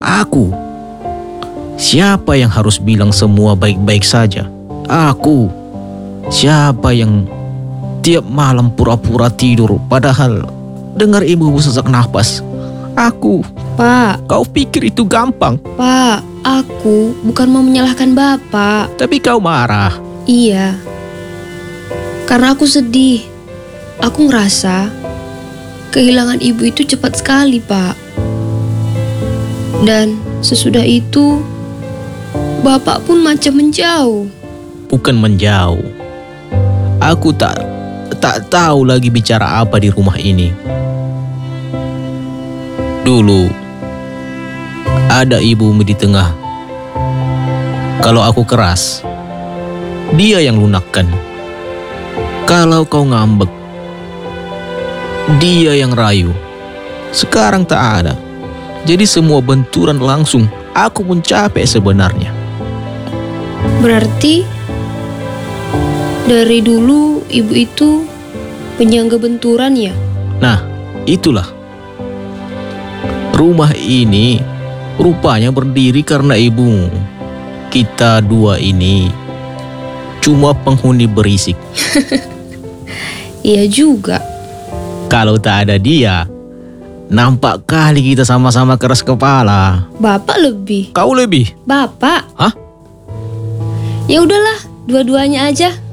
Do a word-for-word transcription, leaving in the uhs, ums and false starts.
Aku. Siapa yang harus bilang semua baik-baik saja? Aku. Siapa yang tiap malam pura-pura tidur padahal dengar ibumu sesak nafas? Aku. Pak, Kau pikir itu gampang, Pak, aku bukan mau menyalahkan Bapak. tapi kau marah. Iya, karena aku sedih. Aku ngerasa kehilangan ibu itu cepat sekali, Pak. Dan sesudah itu, Bapak pun macam menjauh. Bukan menjauh. Aku tak tak tahu lagi bicara apa di rumah ini. Dulu ada ibumu di tengah. Kalau aku keras, dia yang lunakkan. Kalau kau ngambek, dia yang rayu. Sekarang tak ada. Jadi semua benturan langsung. Aku pun capek sebenarnya. Berarti dari dulu ibu itu penyangga benturan ya? Nah, itulah. Rumah ini rupanya berdiri karena ibumu. Kita dua ini cuma penghuni berisik. Iya juga. Kalau tak ada dia, nampak kali kita sama-sama keras kepala. Bapak lebih. Kau lebih? Bapak. Hah? Ya udahlah, dua-duanya aja.